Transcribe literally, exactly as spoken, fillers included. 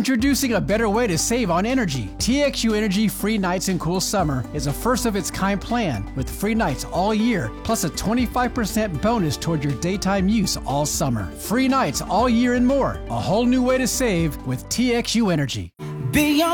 Introducing a better way to save on energy. T X U Energy Free Nights and Cool Summer is a first-of-its-kind plan with free nights all year, plus a twenty-five percent bonus toward your daytime use all summer. Free nights all year and more. A whole new way to save with T X U Energy. Beyond